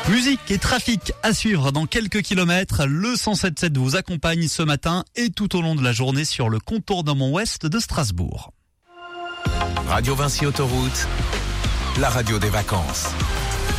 Musique et trafic à suivre dans quelques kilomètres. Le 107.7 vous accompagne ce matin et tout au long de la journée sur le contournement ouest de Strasbourg. Radio Vinci Autoroute, la radio des vacances.